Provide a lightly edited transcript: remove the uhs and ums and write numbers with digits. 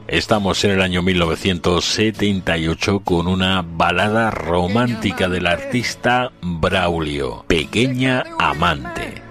Estamos en el año 1978 con una balada romántica del artista Braulio, Pequeña Amante.